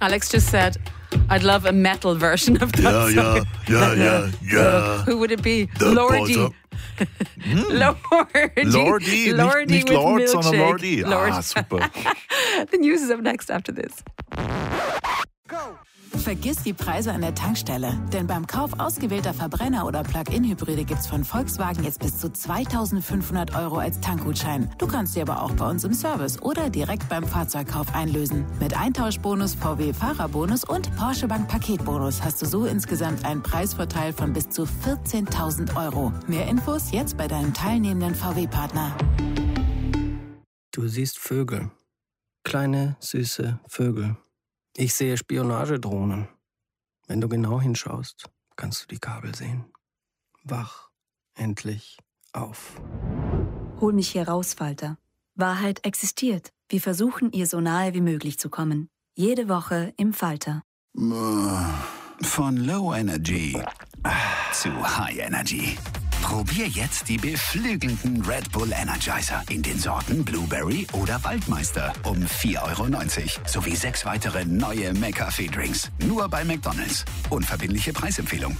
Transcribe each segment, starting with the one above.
Alex just said, I'd love a metal version of that song. Yeah. Who would it be? The Lordi. Lordi, nicht with Lord, milkshake. sondern Lordi. Lord. Super. The news is up next after this. Vergiss die Preise an der Tankstelle, denn beim Kauf ausgewählter Verbrenner- oder Plug-in-Hybride gibt's von Volkswagen jetzt bis zu 2.500 € als Tankgutschein. Du kannst sie aber auch bei uns im Service oder direkt beim Fahrzeugkauf einlösen. Mit Eintauschbonus, VW-Fahrerbonus und Porsche Bank Paketbonus hast du so insgesamt einen Preisvorteil von bis zu 14.000 €. Mehr Infos jetzt bei deinem teilnehmenden VW-Partner. Du siehst Vögel. Kleine, süße Vögel. Ich sehe Spionagedrohnen. Wenn du genau hinschaust, kannst du die Kabel sehen. Wach endlich auf. Hol mich hier raus, Falter. Wahrheit existiert. Wir versuchen, ihr so nahe wie möglich zu kommen. Jede Woche im Falter. Von Low Energy zu High Energy. Probier jetzt die beflügelnden Red Bull Energizer in den Sorten Blueberry oder Waldmeister um 4,90 € sowie 6 weitere neue McCafé-Drinks. Nur bei McDonald's. Unverbindliche Preisempfehlung.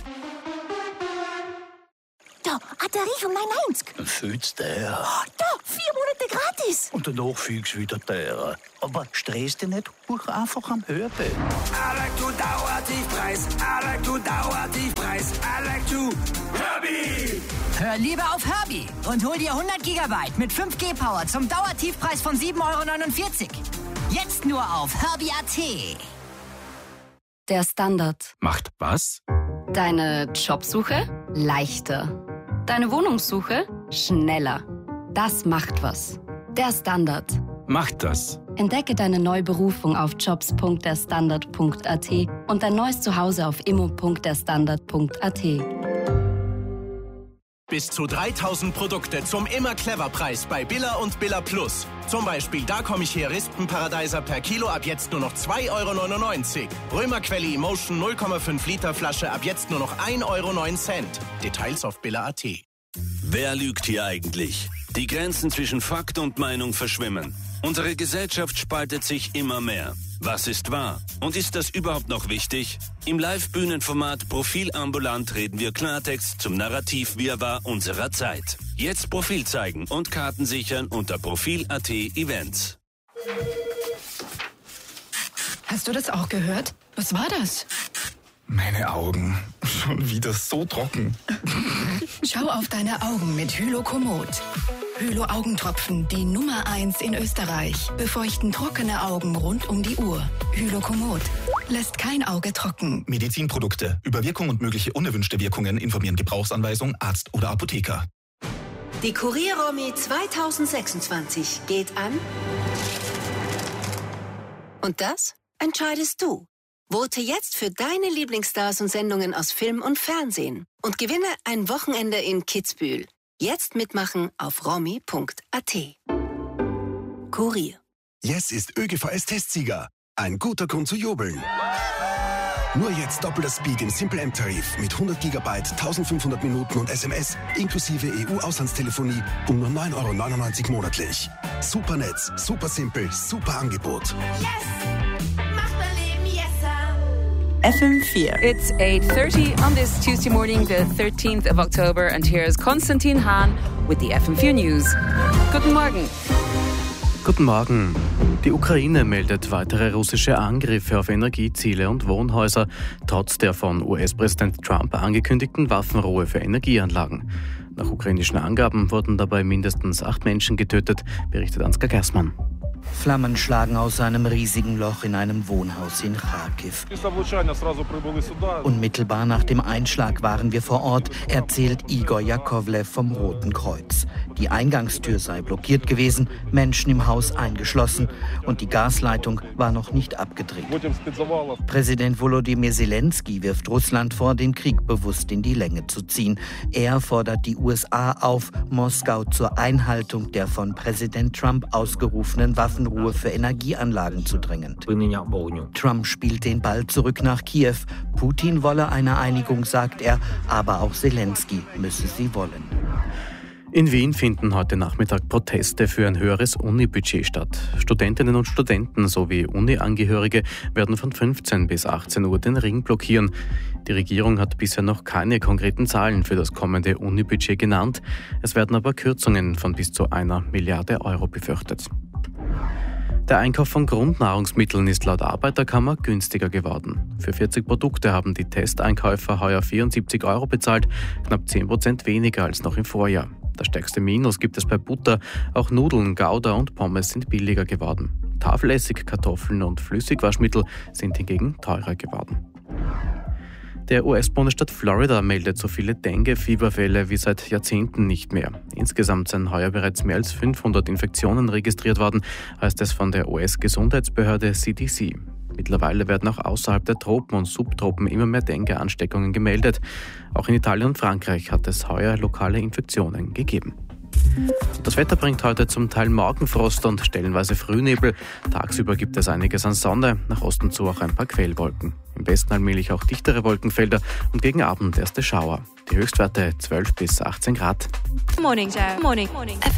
Da, Batterie von mein 90. Fühlst der? Da, 4 Monate gratis. Und danach fühlst du wieder der. Aber stress dich nicht, buch einfach am Hörbild. I like to Dauertiefpreis. I like to Dauertiefpreis. I like to Herbie. Hör lieber auf Herbie und hol dir 100 GB mit 5G-Power zum Dauertiefpreis von 7,49 €. Jetzt nur auf Herbie.at. Der Standard. Macht was? Deine Jobsuche leichter. Deine Wohnungssuche schneller. Das macht was. Der Standard. Macht das. Entdecke deine Neuberufung auf jobs.derstandard.at und dein neues Zuhause auf immo.derstandard.at. Bis zu 3.000 Produkte zum Immer-Clever-Preis bei Billa und Billa Plus. Zum Beispiel Da komm ich her Rispenparadeiser per Kilo ab jetzt nur noch 2,99 €. Römerquelle Emotion 0,5 Liter Flasche ab jetzt nur noch 1,09 €. Details auf Billa.at. Wer lügt hier eigentlich? Die Grenzen zwischen Fakt und Meinung verschwimmen. Unsere Gesellschaft spaltet sich immer mehr. Was ist wahr? Und ist das überhaupt noch wichtig? Im Live-Bühnenformat Profil ambulant reden wir Klartext zum Narrativ-Wirrwarr unserer Zeit. Jetzt Profil zeigen und Karten sichern unter Profil.at Events. Hast du das auch gehört? Was war das? Meine Augen. Schon wieder so trocken. Schau auf deine Augen mit Hylokomod. Hylo-Augentropfen, die Nummer 1 in Österreich. Befeuchten trockene Augen rund um die Uhr. Hylokomod. Lässt kein Auge trocken. Medizinprodukte. Über Wirkung und mögliche unerwünschte Wirkungen informieren Gebrauchsanweisung, Arzt oder Apotheker. Die Kurier-Romy 2026 geht an. Und das entscheidest du. Vote jetzt für deine Lieblingsstars und Sendungen aus Film und Fernsehen und gewinne ein Wochenende in Kitzbühel. Jetzt mitmachen auf romy.at. Kurier. Yes ist ÖGVS-Testsieger. Ein guter Grund zu jubeln. Nur jetzt doppelter Speed im Simple M-Tarif mit 100 GB, 1500 Minuten und SMS inklusive EU-Auslandstelefonie um nur 9,99 € monatlich. Super Netz, super simpel, super Angebot. Yes! Macht mein Leben yesser. FM4. It's 8:30 on this Tuesday morning, the 13th of October, and here's Konstantin Hahn with the FM4 News. Guten Morgen. Guten Morgen. Die Ukraine meldet weitere russische Angriffe auf Energieziele und Wohnhäuser, trotz der von US-Präsident Trump angekündigten Waffenruhe für Energieanlagen. Nach ukrainischen Angaben wurden dabei mindestens 8 Menschen getötet, berichtet Ansgar Gersmann. Flammen schlagen aus einem riesigen Loch in einem Wohnhaus in Kharkiv. Unmittelbar nach dem Einschlag waren wir vor Ort, erzählt Igor Jakovlev vom Roten Kreuz. Die Eingangstür sei blockiert gewesen, Menschen im Haus eingeschlossen und die Gasleitung war noch nicht abgedreht. Präsident Volodymyr Zelensky wirft Russland vor, den Krieg bewusst in die Länge zu ziehen. Er fordert die USA auf, Moskau zur Einhaltung der von Präsident Trump ausgerufenen Waffenruhe für Energieanlagen zu drängen. Trump spielt den Ball zurück nach Kiew. Putin wolle eine Einigung, sagt er, aber auch Zelensky müsse sie wollen. In Wien finden heute Nachmittag Proteste für ein höheres Uni-Budget statt. Studentinnen und Studenten sowie Uni-Angehörige werden von 15 bis 18 Uhr den Ring blockieren. Die Regierung hat bisher noch keine konkreten Zahlen für das kommende Uni-Budget genannt. Es werden aber Kürzungen von bis zu 1 Milliarde Euro befürchtet. Der Einkauf von Grundnahrungsmitteln ist laut Arbeiterkammer günstiger geworden. Für 40 Produkte haben die Testeinkäufer heuer 74 Euro bezahlt, knapp 10% weniger als noch im Vorjahr. Das stärkste Minus gibt es bei Butter. Auch Nudeln, Gouda und Pommes sind billiger geworden. Tafelessig, Kartoffeln und Flüssigwaschmittel sind hingegen teurer geworden. Der US-Bundesstaat Florida meldet so viele Dengue-Fieberfälle wie seit Jahrzehnten nicht mehr. Insgesamt sind heuer bereits mehr als 500 Infektionen registriert worden, heißt es von der US-Gesundheitsbehörde CDC. Mittlerweile werden auch außerhalb der Tropen und Subtropen immer mehr Dengue-Ansteckungen gemeldet. Auch in Italien und Frankreich hat es heuer lokale Infektionen gegeben. Das Wetter bringt heute zum Teil Morgenfrost und stellenweise Frühnebel. Tagsüber gibt es einiges an Sonne, nach Osten zu auch ein paar Quellwolken. Im Westen allmählich auch dichtere Wolkenfelder und gegen Abend erste Schauer. Die Höchstwerte 12 bis 18 Grad. Morning.